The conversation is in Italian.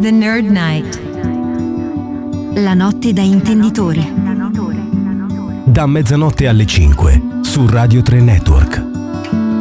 The Nerd Night. La notte da intenditore. Da mezzanotte alle 5 su Radio 3 Network.